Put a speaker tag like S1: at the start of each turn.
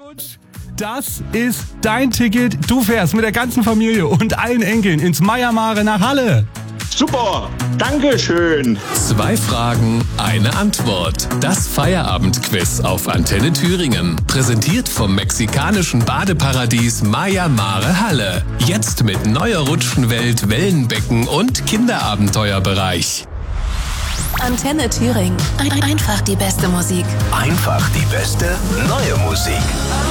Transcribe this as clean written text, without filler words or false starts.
S1: Das ist dein Ticket. Du fährst mit der ganzen Familie und allen Enkeln ins Meier Mare nach Halle.
S2: Super, Dankeschön.
S3: 2 Fragen, eine Antwort. Das Feierabendquiz auf Antenne Thüringen. Präsentiert vom mexikanischen Badeparadies Meier Mare Halle. Jetzt mit neuer Rutschenwelt, Wellenbecken und Kinderabenteuerbereich.
S4: Antenne Thüringen. Einfach die beste Musik.
S5: Einfach die beste neue Musik.